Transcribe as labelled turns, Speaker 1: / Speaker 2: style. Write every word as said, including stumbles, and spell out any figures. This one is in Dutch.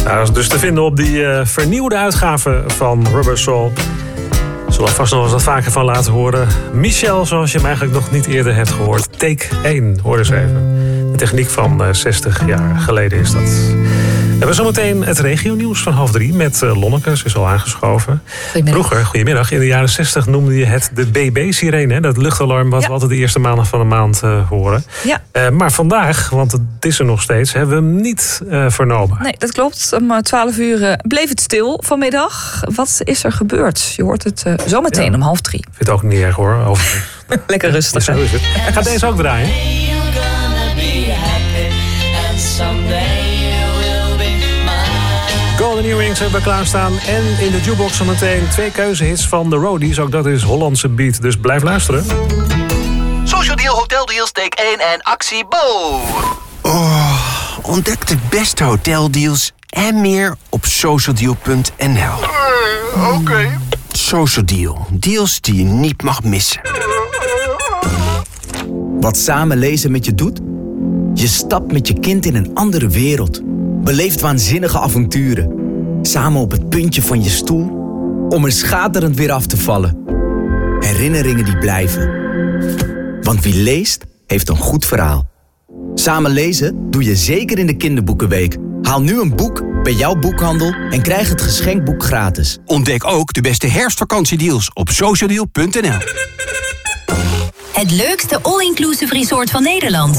Speaker 1: Nou, dat is dus te vinden op die uh, vernieuwde uitgave van Rubber Soul. Zullen we vast nog eens wat vaker van laten horen. Michel, zoals je hem eigenlijk nog niet eerder hebt gehoord. Take één, hoor eens even. De techniek van uh, zestig jaar geleden is dat. We hebben zometeen het regionieuws van half drie met uh, Lonneke. Ze is al aangeschoven. Vroeger, goedemiddag, in de jaren zestig noemde je het de B B-sirene. Dat luchtalarm wat ja. we altijd de eerste maandag van de maand uh, horen. Ja. Uh, maar vandaag, want het is er nog steeds, hebben we hem niet uh, vernomen.
Speaker 2: Nee, dat klopt. Om twaalf uur uh, bleef het stil vanmiddag. Wat is er gebeurd? Je hoort het uh, zometeen ja. om half drie.
Speaker 1: Ik vind het ook niet erg hoor. Over...
Speaker 2: Lekker rustig.
Speaker 1: Ja, zo is het. Ik ga deze ook draaien. Golden Earrings hebben we klaarstaan. En in de jukebox zometeen twee keuzehits van de Roadies. Ook dat is Hollandse beat, dus blijf luisteren.
Speaker 3: Social Deal, Hotel Deals, take één en actie Bo.
Speaker 4: Oh, ontdek de beste hoteldeals en meer op socialdeal punt n l.
Speaker 3: Uh, Oké. Okay.
Speaker 4: Social Deal, deals die je niet mag missen.
Speaker 5: Wat samen lezen met je doet? Je stapt met je kind in een andere wereld. Beleeft waanzinnige avonturen. Samen op het puntje van je stoel. Om er schaterend weer af te vallen. Herinneringen die blijven. Want wie leest, heeft een goed verhaal. Samen lezen doe je zeker in de kinderboekenweek. Haal nu een boek bij jouw boekhandel en krijg het geschenkboek gratis.
Speaker 4: Ontdek ook de beste herfstvakantiedeals op socialdeal punt n l.
Speaker 6: Het leukste all-inclusive resort van Nederland.